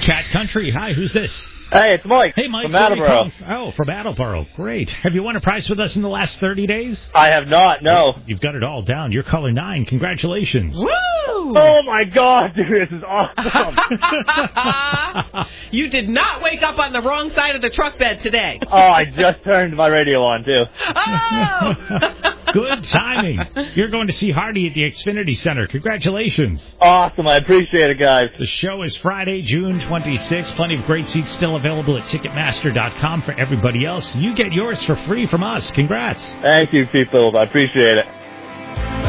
Cat Country. Hi, who's this? Hey, it's Mike. Hey, Mike. From Attleboro. Oh, from Attleboro. Great. Have you won a prize with us in the last 30 days? I have not, no. You've got it all down. You're caller 9. Congratulations. Woo! Oh, my God, dude, this is awesome. You did not wake up on the wrong side of the truck bed today. Oh, I just turned my radio on, too. Oh! Good timing. You're going to see Hardy at the Xfinity Center. Congratulations. Awesome. I appreciate it, guys. The show is Friday, June 26th. Plenty of great seats still available at Ticketmaster.com for everybody else. You get yours for free from us. Congrats. Thank you, people. I appreciate it.